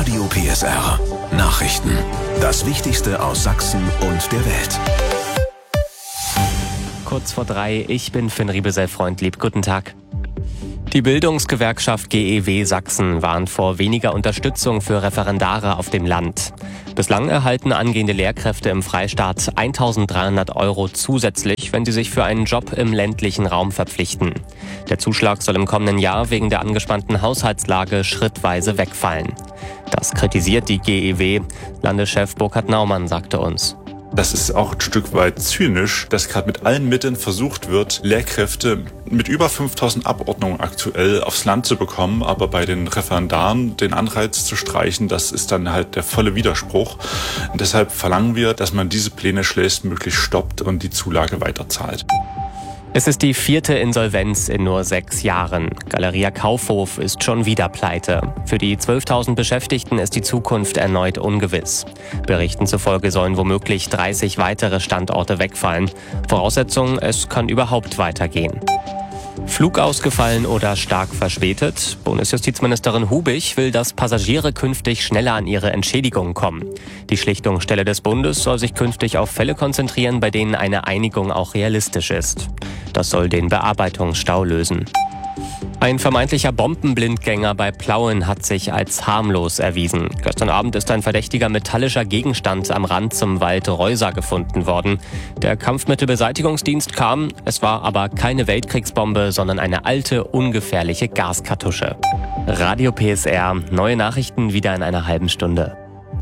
Radio PSR. Nachrichten. Das Wichtigste aus Sachsen und der Welt. Kurz vor 3, ich bin Finn Riebesell-Freundlieb. Guten Tag. Die Bildungsgewerkschaft GEW Sachsen warnt vor weniger Unterstützung für Referendare auf dem Land. Bislang erhalten angehende Lehrkräfte im Freistaat 1.300 € zusätzlich, wenn sie sich für einen Job im ländlichen Raum verpflichten. Der Zuschlag soll im kommenden Jahr wegen der angespannten Haushaltslage schrittweise wegfallen. Das kritisiert die GEW. Landeschef Burkhard Naumann sagte uns: Das ist auch ein Stück weit zynisch, dass gerade mit allen Mitteln versucht wird, Lehrkräfte mit über 5.000 Abordnungen aktuell aufs Land zu bekommen, aber bei den Referendaren den Anreiz zu streichen, das ist dann halt der volle Widerspruch. Und deshalb verlangen wir, dass man diese Pläne schnellstmöglich stoppt und die Zulage weiterzahlt. Es ist die 4. Insolvenz in nur 6 Jahren. Galeria Kaufhof ist schon wieder pleite. Für die 12.000 Beschäftigten ist die Zukunft erneut ungewiss. Berichten zufolge sollen womöglich 30 weitere Standorte wegfallen. Voraussetzung, es kann überhaupt weitergehen. Flug ausgefallen oder stark verspätet? Bundesjustizministerin Hubich will, dass Passagiere künftig schneller an ihre Entschädigung kommen. Die Schlichtungsstelle des Bundes soll sich künftig auf Fälle konzentrieren, bei denen eine Einigung auch realistisch ist. Das soll den Bearbeitungsstau lösen. Ein vermeintlicher Bombenblindgänger bei Plauen hat sich als harmlos erwiesen. Gestern Abend ist ein verdächtiger metallischer Gegenstand am Rand zum Wald Reuser gefunden worden. Der Kampfmittelbeseitigungsdienst kam, es war aber keine Weltkriegsbombe, sondern eine alte, ungefährliche Gaskartusche. Radio PSR, neue Nachrichten wieder in einer halben Stunde.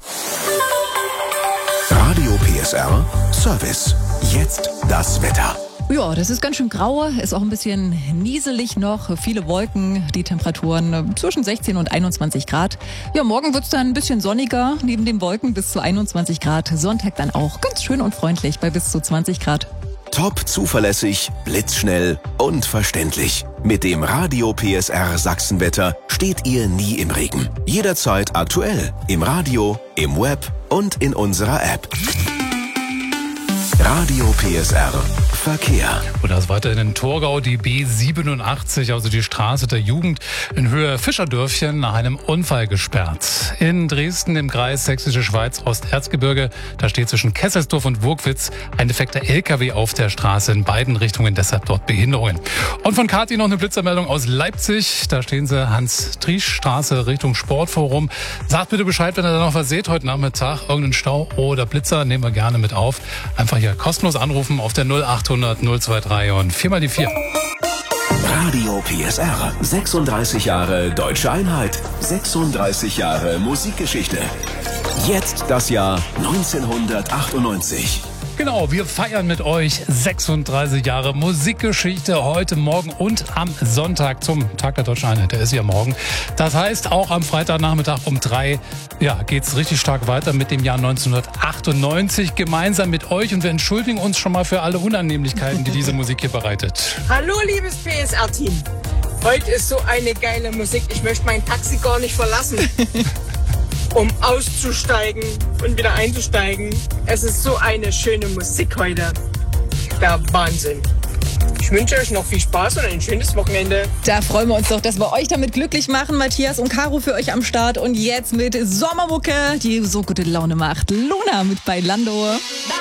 Radio PSR Service. Jetzt das Wetter. Ja, das ist ganz schön grau, ist auch ein bisschen nieselig noch, viele Wolken, die Temperaturen zwischen 16 und 21 Grad. Ja, morgen wird's dann ein bisschen sonniger, neben den Wolken bis zu 21 Grad. Sonntag dann auch ganz schön und freundlich bei bis zu 20 Grad. Top zuverlässig, blitzschnell und verständlich. Mit dem Radio PSR Sachsenwetter steht ihr nie im Regen. Jederzeit aktuell, im Radio, im Web und in unserer App. Radio PSR Verkehr. Und das weiterhin in Torgau die B87, also die Straße der Jugend in Höhe Fischerdörfchen, nach einem Unfall gesperrt. In Dresden im Kreis Sächsische Schweiz Osterzgebirge, da steht zwischen Kesselsdorf und Burgwitz ein defekter LKW auf der Straße in beiden Richtungen, deshalb dort Behinderungen. Und von Kathi noch eine Blitzermeldung aus Leipzig, da stehen sie Hans-Triesch-Straße Richtung Sportforum. Sagt bitte Bescheid, wenn ihr da noch was seht heute Nachmittag, irgendeinen Stau oder Blitzer, nehmen wir gerne mit auf. Einfach hier kostenlos anrufen auf der 0800 023 und 4 mal die 4. Radio PSR. 36 Jahre Deutsche Einheit. 36 Jahre Musikgeschichte. Jetzt das Jahr 1998. Genau, wir feiern mit euch 36 Jahre Musikgeschichte heute Morgen und am Sonntag zum Tag der Deutschen Einheit. Der ist ja morgen. Das heißt, auch am Freitagnachmittag um 3 geht's richtig stark weiter mit dem Jahr 1998 gemeinsam mit euch. Und wir entschuldigen uns schon mal für alle Unannehmlichkeiten, die diese Musik hier bereitet. Hallo, liebes PSR-Team. Heute ist so eine geile Musik. Ich möchte mein Taxi gar nicht verlassen. Um auszusteigen und wieder einzusteigen. Es ist so eine schöne Musik heute. Der Wahnsinn. Ich wünsche euch noch viel Spaß und ein schönes Wochenende. Da freuen wir uns doch, dass wir euch damit glücklich machen. Matthias und Caro für euch am Start. Und jetzt mit Sommermucke, die so gute Laune macht. Luna mit Bailando.